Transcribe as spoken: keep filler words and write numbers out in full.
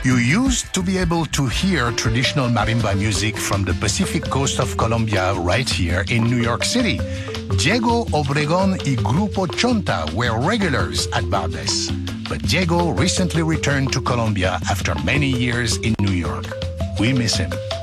You used to be able to hear traditional marimba music from the Pacific coast of Colombia right here in New York City. Diego Obregón y Grupo Chonta were regulars at Bardes. But Diego recently returned to Colombia after many years in New York. We miss him.